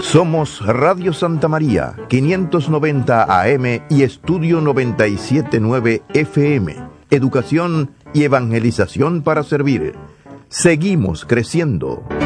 Somos Radio Santa María, 590 AM y Estudio 97.9 FM. Educación y evangelización para servir. Seguimos creciendo.